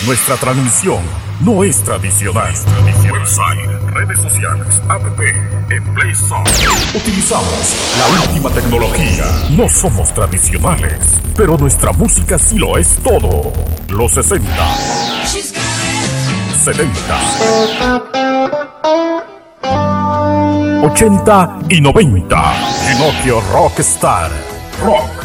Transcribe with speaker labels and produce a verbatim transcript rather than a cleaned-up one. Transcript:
Speaker 1: Nuestra transmisión no es tradicional. Website, redes sociales, app, en Play Store. Utilizamos la última tecnología. No somos tradicionales, pero nuestra música sí lo es todo. Los sesenta, setenta, ochenta y noventa. Pinocchio Rockstar. Rock